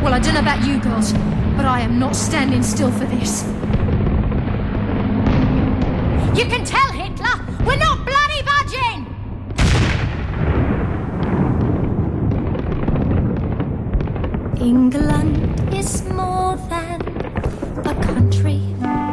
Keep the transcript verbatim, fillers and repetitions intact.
Well, I don't know about you girls, but I am not standing still for this. You can tell, Hitler, we're not bloody budging! England is more than a country.